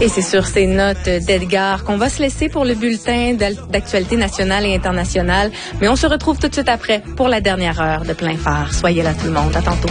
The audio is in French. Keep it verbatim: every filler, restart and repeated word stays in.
Et c'est sur ces notes d'Edgar qu'on va se laisser pour le bulletin d'actualité nationale et internationale. Mais on se retrouve tout de suite après pour la dernière heure de Plein Phare. Soyez là tout le monde. À tantôt.